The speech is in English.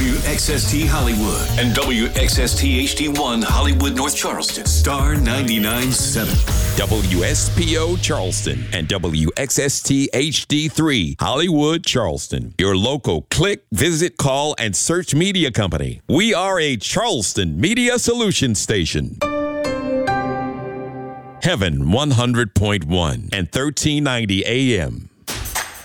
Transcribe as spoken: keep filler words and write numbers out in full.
W X S T Hollywood and W X S T H D one Hollywood North Charleston. Star ninety-nine point seven. W S P O Charleston and W X S T H D three Hollywood Charleston. Your local click, visit, call, and search media company. We are a Charleston Media Solutions station. Heaven one hundred point one and thirteen ninety A M.